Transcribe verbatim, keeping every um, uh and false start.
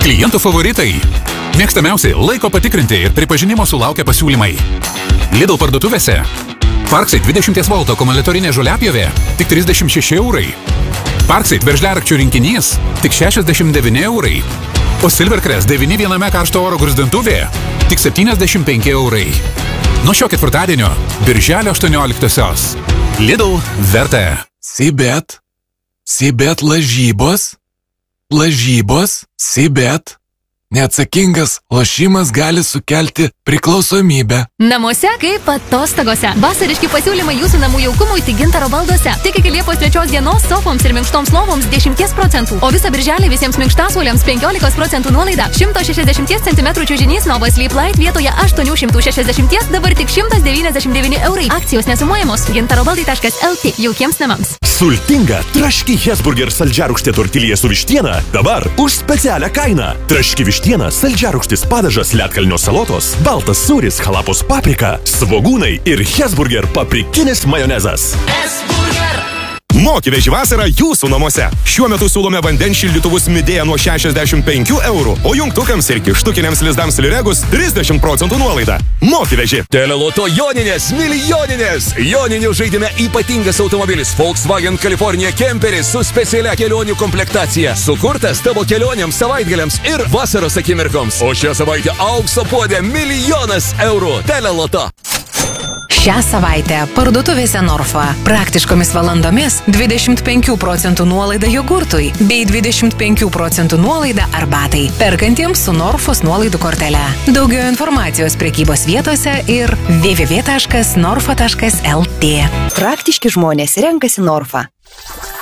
Klientų favoritai. Mėgstamiausi laiko patikrinti ir pripažinimo sulaukia pasiūlymai. Lidl parduotuvėse. Parkside dvidešimt voltų akumuliatorinė žoliapjovė tik trisdešimt šeši eurai. Parkside veržliarakčių rinkinys tik šešiasdešimt devyni eurai. O Silvercrest devyni viename karšto oro gruzdintuvė tik septyniasdešimt penki eurai. Nuo šio ketvirtadienio, birželio aštuonioliktosios. Lidl verta. Sibet. Sibet lažybos. Lažybos. Sibet. Neatsakingas lošimas gali sukelti priklausomybę. Namuose kaip atostogose. Vasariški pasiūlymai jūsų namų jaukumui tik Gintaro balduose. Tik iki Liepos trečios dienos sofoms ir minkštoms lovoms dešimt procentų. O visą birželį visiems minkštasuoliams penkiolika procentų nuolaida. šimto šešiasdešimt centimetrų čiužinys Nova Sleep Light vietoje aštuonių šimtų šešiasdešimt, dabar tik šimtas devyniasdešimt devyni eurai. Akcijos nesumuojamos. gintarobaldai taškas lt jaukiems namams. Sultinga traški Hesburger saldžiarūgštė tortilija su vištiena dabar už specialią kainą. Traški vištiena, saldžiarūgštis padažas, ledkalnio salotos, baltas sūris, halapos paprika, svogūnai ir Hesburger paprikinis majonezas. Moki veži vasarą jūsų namuose. Šiuo metu siūlome vandens šildytuvus Midea nuo šešiasdešimt penkių eurų, o jungtukams ir kištukiniams lizdams Liregus trisdešimt procentų nuolaida. Moki veži. Teleloto Joninės, milijoninės. Joninių žaidime ypatingas automobilis Volkswagen California Kemperis su specialia kelionių komplektacija. Sukurtas tavo kelionėms, savaitgaliams ir vasaros akimirkoms. O šią savaitę aukso puodė milijonas eurų. Teleloto. Šią savaitę parduotuvėse Norfa praktiškomis valandomis dvidešimt penkių procentų nuolaida jogurtui bei dvidešimt penkių procentų nuolaida arbatai, perkantiems su Norfos nuolaidų kortele. Daugiau informacijos prekybos vietose ir w w w taškas norfa taškas lt. Praktiški žmonės renkasi Norfa.